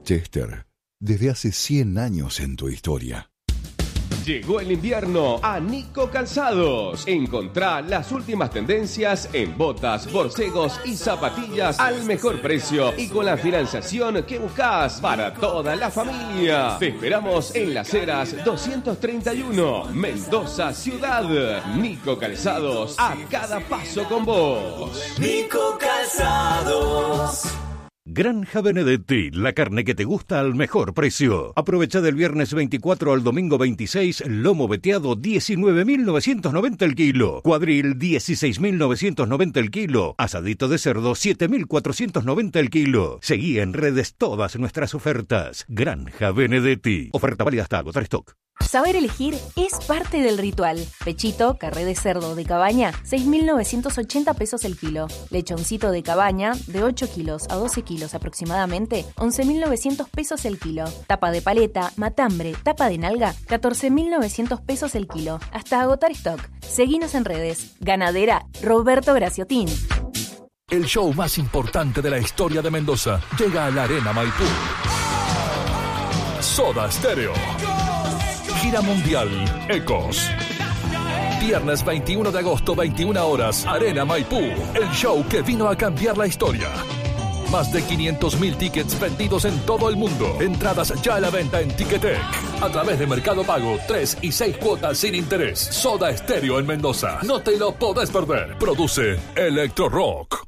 Chester, desde hace 100 años en tu historia. Llegó el invierno a Nico Calzados. Encontrá las últimas tendencias en botas, borcegos y zapatillas al mejor precio y con la financiación que buscás para toda la familia. Te esperamos en Las Heras 231, Mendoza Ciudad. Nico Calzados, a cada paso con vos. Nico Calzados. Granja Benedetti, la carne que te gusta al mejor precio. Aprovecha del viernes 24 al domingo 26, lomo veteado 19.990 el kilo, cuadril 16.990 el kilo, asadito de cerdo 7.490 el kilo. Seguí en redes todas nuestras ofertas. Granja Benedetti. Oferta válida hasta agotar stock. Saber elegir es parte del ritual. Pechito, carré de cerdo de cabaña, 6.980 pesos el kilo. Lechoncito de cabaña, de 8 kilos a 12 kilos aproximadamente, 11.900 pesos el kilo. Tapa de paleta, matambre, tapa de nalga, 14.900 pesos el kilo. Hasta agotar stock. Seguinos en redes. Ganadera Roberto Graciotín. El show más importante de la historia de Mendoza llega a la Arena Maipú. Soda Stereo. Gira mundial Ecos. Viernes 21 de agosto, 21 horas, Arena Maipú. El show que vino a cambiar la historia. Más de 500.000 tickets vendidos en todo el mundo. Entradas ya a la venta en Ticketek. A través de Mercado Pago, 3 y 6 cuotas sin interés. Soda Stereo en Mendoza. No te lo podés perder. Produce Electro Rock.